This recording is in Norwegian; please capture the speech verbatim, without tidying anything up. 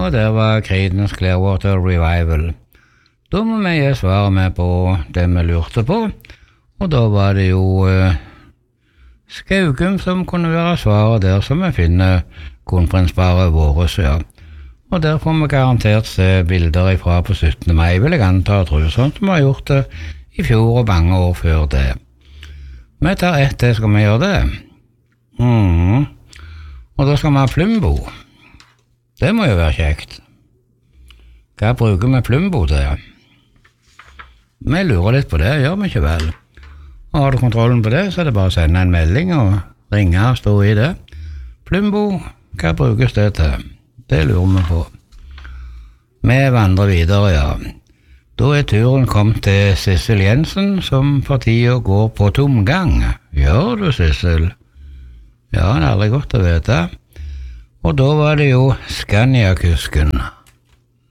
og der var Creedence Clearwater Revival. Da må vi gi svaret med på det vi lurte på, og da var det jo uh, Skaugum som kunne være svaret der, som vi finner konferensbare våre, ja. Og der får vi garantert se bilder ifra på syttende mai, vil jeg anta og tro, sånn som vi har gjort det i fjor og mange år før det. Vi tar ett, det skal vi gjøre det. Mm. Og da skal vi ha Plumbo. Det må jo være kjekt. Hva bruker vi Plumbo til? Vi lurer litt på det, gjør vi ikke vel? Og har du kontrollen på det, så er det bare å sende en melding og ringe og stå i det. Plumbo, hva brukes det til? Det lurer vi på. Vi vandrer videre, ja. Da er turen kommet til Sissel Jensen, som for tiden går på tomgang. Gjør du, Sissel? Ja, det er aldri godt å vite. Og da var det jo Scania-kusken.